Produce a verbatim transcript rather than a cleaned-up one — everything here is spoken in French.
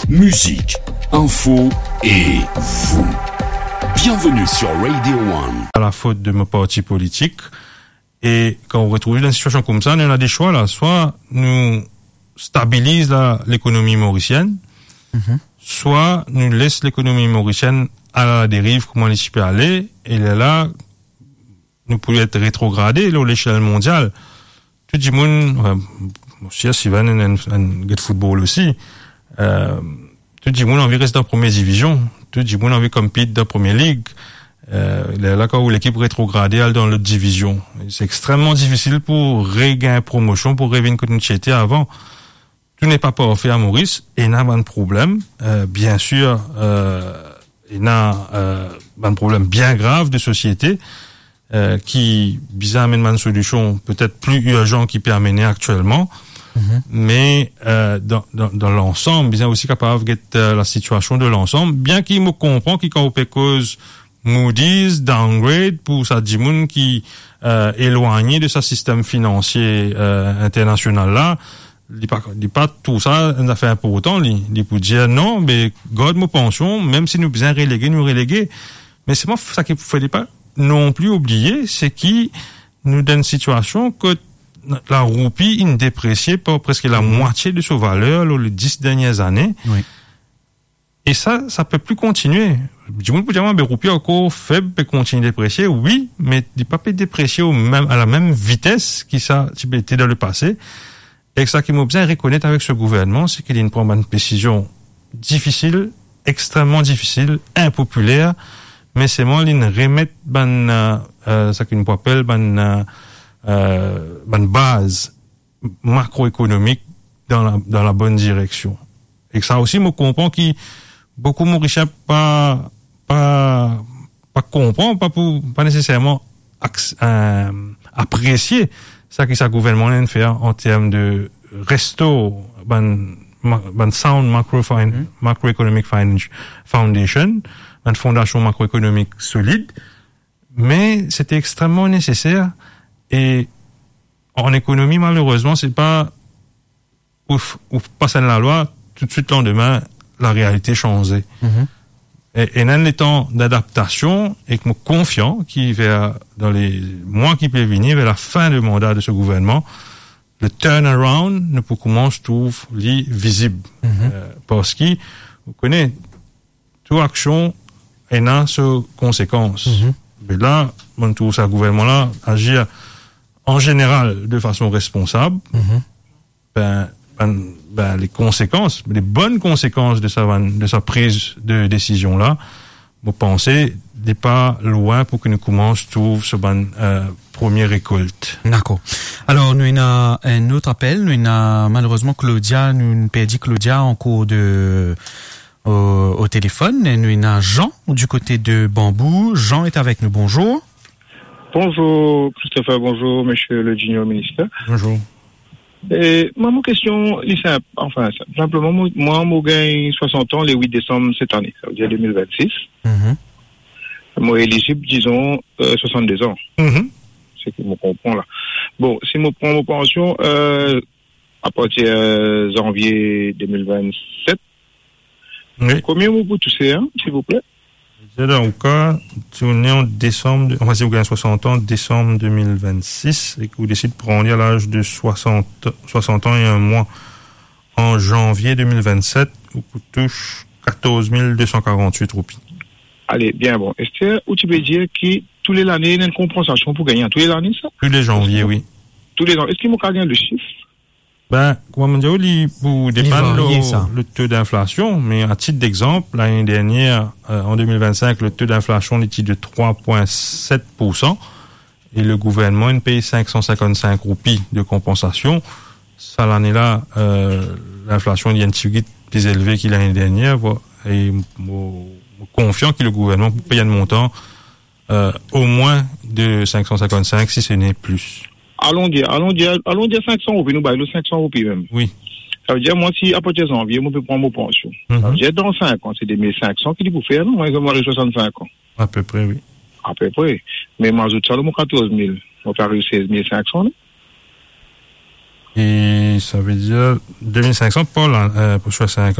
musique, info et vous. Bienvenue sur Radio One. À la faute de mon parti politique. Et quand on retrouve une situation comme ça, on a des choix là. Soit nous stabilise la, l'économie mauricienne, mm-hmm. soit nous laisse l'économie mauricienne à la dérive, comment elle peut aller. Et là, nous pourrions être rétrogradés là, à l'échelle mondiale. Tout le monde, enfin, aussi, Sylvain, un get football aussi, euh, tout le monde a envie de rester dans la première division. Tout le monde a envie de compétir dans la première ligue. Euh, là, quand l'équipe rétrogradée dans l'autre division. C'est extrêmement difficile pour regagner promotion, pour revenir comme nous étions avant. Tout n'est pas parfait à Maurice, et il y a un problème. Euh, bien sûr, euh, il y a euh, un problème bien grave de société, euh, qui, bizarre, amène une solution peut-être plus urgente qui peut amener actuellement. Mm-hmm. Mais euh, dans, dans, dans l'ensemble, bien aussi capable de euh, la situation de l'ensemble, bien qu'il me comprend qu'il quand on peut cause Moody's downgrade pour sa dimoun qui euh, éloigné de sa système financier euh, international là, il pas dit pas tout ça une affaire important, il il peut dire non mais garde mon pension même si nous besoin reléguer nous reléguer, mais c'est moi ça qu'il faut pas non plus oublier, c'est qui nous donne une situation que la roupie est dépréciée par presque la moitié de sa valeur là, les dix dernières années. Oui. Et ça, ça peut plus continuer. Du monde peut dire, mais roupie encore faible peut continuer de déprécier. Oui, mais il pas peut déprécier au même, à la même vitesse qui ça, tu peux être dans le passé. Et ça qui m'a bien reconnaître avec ce gouvernement, c'est qu'il y a une, une décision difficile, extrêmement difficile, impopulaire, mais c'est moi, il remet, ben, euh, ça qu'on appelle, ben, euh, ben, base macroéconomique dans la, dans la bonne direction. Et ça aussi, me comprend qui, beaucoup de Mauriciens pas, pas, pas comprend, pas pour, pas nécessairement ac- euh, apprécier ça que ça gouvernement vient de faire en termes de resto, ben, ben sound macro fin, macroeconomic foundation, une fondation macroéconomique solide, mais c'était extrêmement nécessaire et en économie, malheureusement, c'est pas, ouf, ouf, passer la loi, tout de suite, lendemain, la réalité changeait. Mm-hmm. Et, et dans les temps d'adaptation, et que me confiant qu'il va, dans les mois qui peuvent venir, vers la fin du mandat de ce gouvernement, le turnaround ne peut commencer tout visible. Mm-hmm. Euh, parce que, vous connaissez, toute action a ses conséquences. Mm-hmm. Mais là, bon, tout ce gouvernement-là agir en général de façon responsable, mm-hmm. ben, ben, ben, les conséquences, les bonnes conséquences de sa, de sa prise de décision là, vous pensez, n'est pas loin pour que nous commencions tout ce ban, euh, première récolte. D'accord. Alors, nous avons un autre appel. Nous avons malheureusement Claudia, nous avons perdu Claudia en cours de, au, au téléphone. Et nous avons Jean du côté de Bambou. Jean est avec nous. Bonjour. Bonjour, Christopher. Bonjour, monsieur le junior ministre. Bonjour. Et moi, mon question est simple. Enfin, simplement, moi, moi, j'ai soixante ans le huit décembre cette année, ça veut dire deux mille vingt-six. Mm-hmm. Moi, éligible, disons, euh, soixante-deux ans. Mm-hmm. C'est que je me comprends là. Bon, si je prends mon pension euh, à partir de euh, janvier deux mille vingt-sept, oui. Combien vous pouvez toucher, hein, s'il vous plaît? Dans le cas, si on est en décembre, enfin, si vous avez soixante ans, décembre deux mille vingt-six, et que vous décidez de prendre à l'âge de soixante, soixante ans et un mois en janvier deux mille vingt-sept, vous touchez quatorze mille deux cent quarante-huit roupies. Allez, bien bon. Est-ce que où tu peux dire que tous les années, il y a une compensation pour gagner? Tous les années, ça? Tous les janvier, oui. Tous les ans. Est-ce qu'il m'a gagné le chiffre? Ben, comment dire, il vous dépend le, le taux d'inflation, mais à titre d'exemple, l'année dernière, euh, en deux mille vingt-cinq, le taux d'inflation était de trois virgule sept pour cent et le gouvernement il paye cinq cent cinquante-cinq roupies de compensation. Ça, l'année-là, euh, l'inflation est un petit peu plus élevée que l'année dernière, et confiant que le gouvernement peut payer un montant euh, au moins de cinq cent cinquante-cinq, si ce n'est plus. Allons dire, allons dire, allons dire cinq cents roupies, nous baillons cinq cents roupies même. Oui. Ça veut dire, moi, si à partir de janvier, moi, je peux prendre mon pension. Mm-hmm. Ça veut dire, dans cinq ans, c'est des mille cinq cents qu'il dit pour faire, non? Moi, je vais soixante-cinq ans. À peu près, oui. À peu près. Mais moi, j'ajoute ça, moi, quatorze mille. On va faire seize mille cinq cents, non? Et ça veut dire deux mille cinq cents pour, euh, pour soixante-cinq ans.